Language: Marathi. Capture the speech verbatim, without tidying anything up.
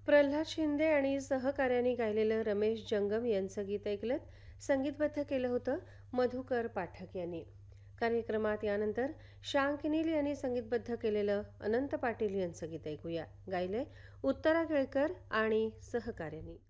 प्रल्हाद शिंदे आणि सहकाऱ्यांनी गायलेलं रमेश जंगम यांचं गीत ऐकलत. संगीतबद्ध केलं होतं मधुकर पाठक यांनी. कार्यक्रमात यानंतर शांकिनील यांनी संगीतबद्ध केलेलं अनंत पाटील यांचं गीत ऐकूया. गायलंय उत्तरा केळकर आणि सहकाऱ्यांनी.